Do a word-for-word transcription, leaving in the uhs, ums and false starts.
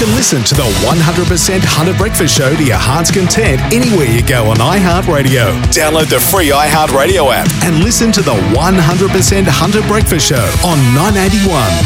can listen to the one hundred percent Hunter Breakfast Show to your heart's content anywhere you go on iHeartRadio. Download the free iHeartRadio app and listen to the one hundred percent Hunter Breakfast Show on nine eighty-one.